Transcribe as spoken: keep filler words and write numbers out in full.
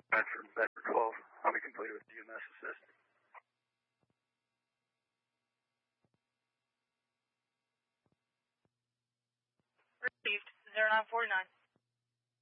Bedford, Bedford twelve. I'll be completed with E M S assist. Received. zero nine four nine.